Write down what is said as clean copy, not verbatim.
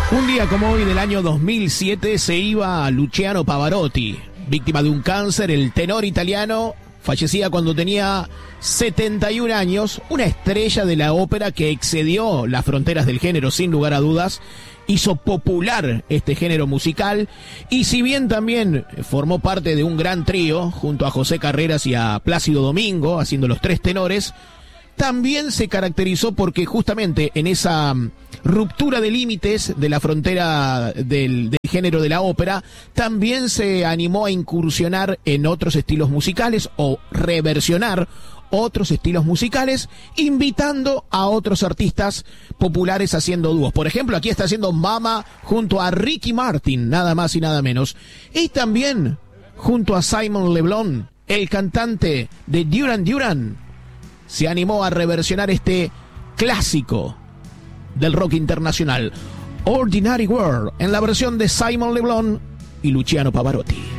Un día como hoy del año 2007 se iba Luciano Pavarotti, víctima de un cáncer. El tenor italiano fallecía cuando tenía 71 años, una estrella de la ópera que excedió las fronteras del género sin lugar a dudas, hizo popular este género musical y si bien también formó parte de un gran trío junto a José Carreras y a Plácido Domingo, haciendo los tres tenores, también se caracterizó porque justamente en esa ruptura de límites de la frontera del género de la ópera, también se animó a incursionar en otros estilos musicales o reversionar otros estilos musicales, invitando a otros artistas populares haciendo dúos. Por ejemplo, aquí está haciendo Mama junto a Ricky Martin, nada más y nada menos. Y también junto a Simon Le Bon, el cantante de Duran Duran, se animó a reversionar este clásico del rock internacional, Ordinary World, en la versión de Simon Le Bon y Luciano Pavarotti.